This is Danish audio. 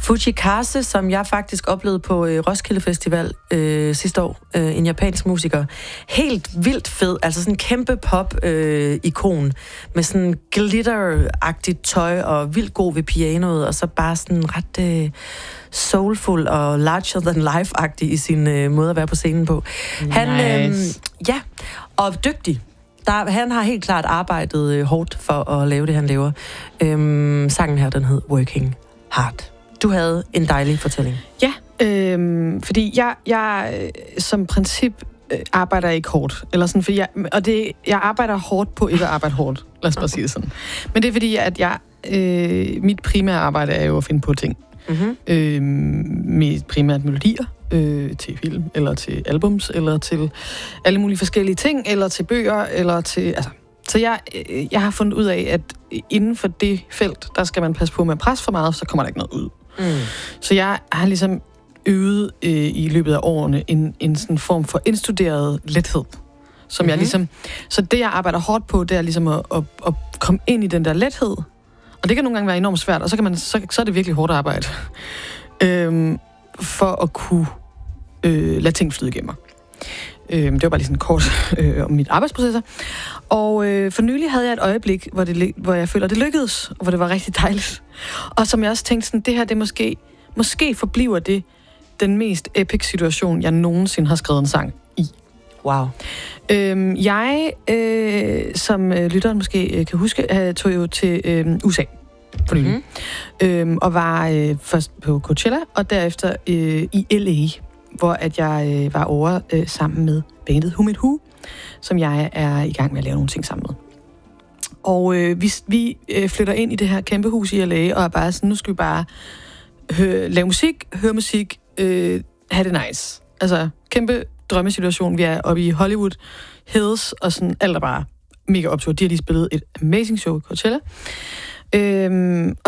Fujikase, som jeg faktisk oplevede på Roskilde Festival sidste år. En japansk musiker. Helt vildt fed, altså sådan en kæmpe pop-ikon, med sådan glitter-agtigt tøj, og vildt god ved pianoet, og så bare sådan ret soulful og larger-than-life-agtig i sin måde at være på scenen på. Han, ja, og dygtig. Han har helt klart arbejdet hårdt for at lave det, han laver. Sangen her, den hed Working Hard. Du havde en dejlig fortælling. Ja, fordi jeg som princip arbejder ikke hårdt. Eller sådan, for jeg arbejder hårdt på ikke at arbejde hårdt. Lad os bare sige det sådan. Men det er fordi, at mit primære arbejde er jo at finde på ting. Mm-hmm. Mit primært melodier til film, eller til albums, eller til alle mulige forskellige ting, eller til bøger, eller til... Altså, så jeg har fundet ud af, at inden for det felt, der skal man passe på med at presse for meget, så kommer der ikke noget ud. Mm. Så jeg har ligesom øvet i løbet af årene en sådan form for indstuderet lethed, som jeg ligesom... Så det, jeg arbejder hårdt på, det er ligesom at komme ind i den der lethed. Og det kan nogle gange være enormt svært, og så er det virkelig hårdt arbejde. For at kunne lade ting flyde igennem mig. Det var bare lige sådan kort om mit arbejdsprocesser. Og for nylig havde jeg et øjeblik, hvor jeg føler, det lykkedes, og hvor det var rigtig dejligt. Og som jeg også tænkte, sådan, det her, det måske forbliver det den mest epic situation, jeg nogensinde har skrevet en sang i. Wow. Jeg, som lytteren måske kan huske, tog jo til USA for nylig. Og var først på Coachella, og derefter i LA, hvor at jeg var over sammen med bandet Who Made Who, som jeg er i gang med at lave nogle ting sammen med. Og vi flytter ind i det her kæmpe hus i LA, og er bare sådan, nu skal vi bare lave musik, høre musik, have det nice. Altså, kæmpe drømmesituation. Vi er oppe i Hollywood Hills, og sådan alt er bare mega optur. De har lige spillet et amazing show i Coachella.